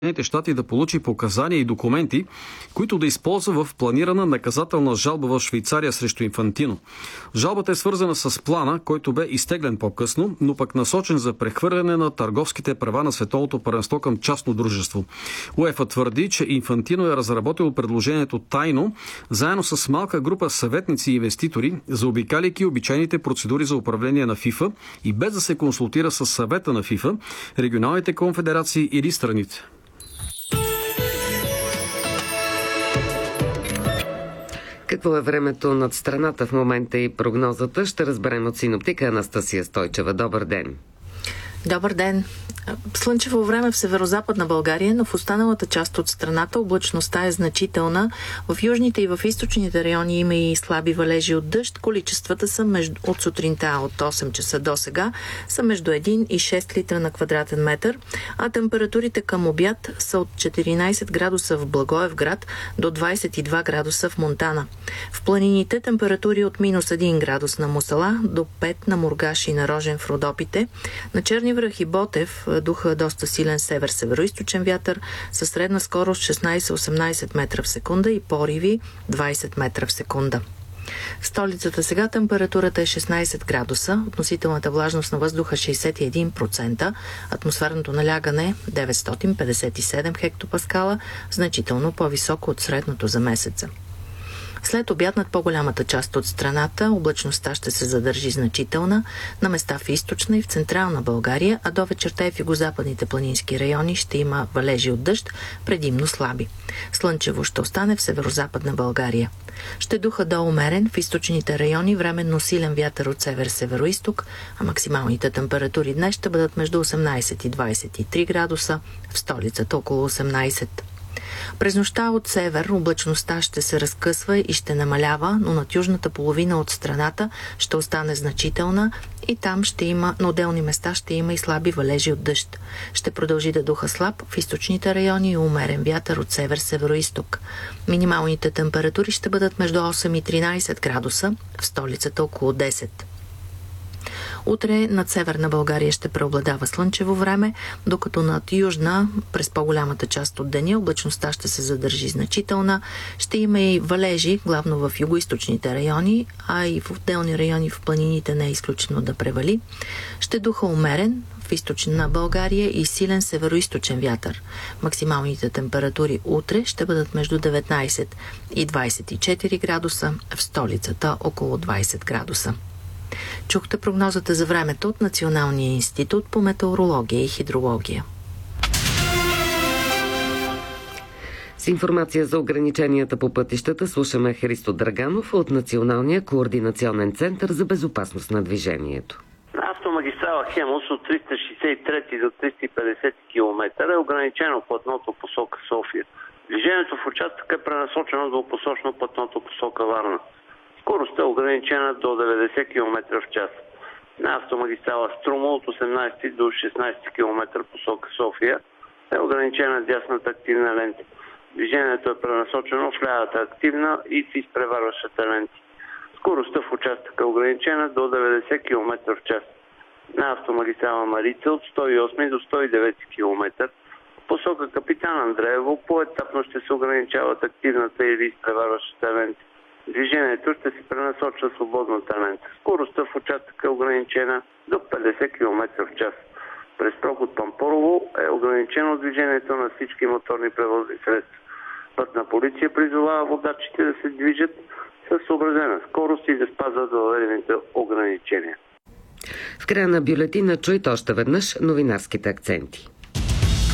Съединените щати да получи показания и документи, които да използва в планирана наказателна жалба в Швейцария срещу Инфантино. Жалбата е свързана с плана, който бе изтеглен по-късно, но пък насочен за прехвърляне на търговските права на световното първенство към частно дружество. УЕФА твърди, че Инфантино е разработил предложението тайно, заедно с малка група съветници и инвеститори, заобикаляйки обичайните процедури за управление на ФИФА и без да се консултира с съвета на ФИФА, регионалните конфедерации или страните. Какво е времето над страната в момента и прогнозата, ще разберем от синоптика Анастасия Стойчева. Добър ден! Добър ден! Слънчево време в северозападна България, но в останалата част от страната облачността е значителна. В южните и в източните райони има и слаби валежи от дъжд. Количествата са от сутринта от 8 часа до сега са между 1 и 6 литра на квадратен метър, а температурите към обяд са от 14 градуса в Благоевград до 22 градуса в Монтана. В планините температури от минус 1 градус на Мусала до 5 на Мургаш и на Рожен в Родопите. На Черни връх и Ботев духа доста силен север-североизточен вятър със средна скорост 16-18 метра в секунда и пориви 20 метра в секунда. В столицата сега температурата е 16 градуса, относителната влажност на въздуха 61%, атмосферното налягане 957 хектопаскала, значително по-високо от средното за месеца. След обяд над по-голямата част от страната облачността ще се задържи значителна, на места в източна и в централна България, а до вечерта и в югозападните планински райони ще има валежи от дъжд, предимно слаби. Слънчево ще остане в северозападна България. Ще духа до умерен в източните райони, временно силен вятър от север-североизток, а максималните температури днес ще бъдат между 18 и 23 градуса, в столицата около 18. През нощта от север облачността ще се разкъсва и ще намалява, но над южната половина от страната ще остане значителна и там ще има, на отделни места ще има и слаби валежи от дъжд. Ще продължи да духа слаб в източните райони и умерен вятър от север-североизток. Минималните температури ще бъдат между 8 и 13 градуса, в столицата около 10. Утре над северна България ще преобладава слънчево време, докато над южна, през по-голямата част от деня, облачността ще се задържи значителна. Ще има и валежи, главно в югоизточните райони, а и в отделни райони в планините не е изключено да превали. Ще духа умерен в източна България и силен североизточен вятър. Максималните температури утре ще бъдат между 19 и 24 градуса, в столицата около 20 градуса. Чухте прогнозата за времето от Националния институт по метеорология и хидрология. С информация за ограниченията по пътищата слушаме Христо Драганов от Националния координационен център за безопасност на движението. Автомагистрала Хемус от 363 до 350 км е ограничено платното посока София. Движението в участъка е пренасочено двупосочно платното посока Варна. Скоростта е ограничена до 90 км в час. На автомагистрала Струма от 18 до 16 км посока София е ограничена дясната активна лента. Движението е пренасочено в лявата активна и в изпреварващата ленти. Скоростта в участъка е ограничена до 90 км в час. На автомагистрала Марица от 108 до 109 км посока Капитан Андреево поетапно ще се ограничават активната или изпреварващата лента. Движението ще се пренасочва свободната лента. Скоростта в участъка е ограничена до 50 км в час. През проход Пампорово е ограничено движението на всички моторни превозни средства. Пътна полиция призовава водачите да се движат със съобразена скорост и да спазват въведените ограничения. В края на бюлетина чуйте още веднъж новинарските акценти.